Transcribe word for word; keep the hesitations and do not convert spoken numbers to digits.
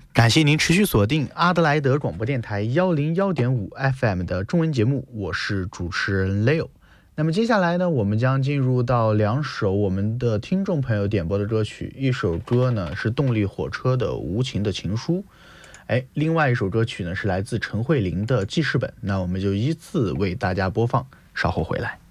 感谢您持续锁定阿德莱德广播电台幺零幺点五 F M 的中文节目，我是主持人 Leo。那么接下来呢，我们将进入到两首我们的听众朋友点播的歌曲，一首歌呢是动力火车的《无情的情书》，哎，另外一首歌曲呢是来自陈慧琳的《记事本》。那我们就依次为大家播放，稍后回来。